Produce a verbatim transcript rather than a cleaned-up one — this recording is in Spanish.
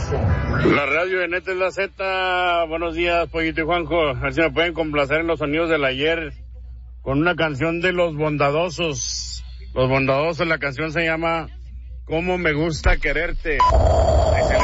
La radio de Neta es la Z. Buenos días, Pollito y Juanjo. A ver si me pueden complacer en los sonidos del ayer con una canción de Los Bondadosos. Los Bondadosos, la canción se llama ¿Cómo me gusta quererte? Ahí se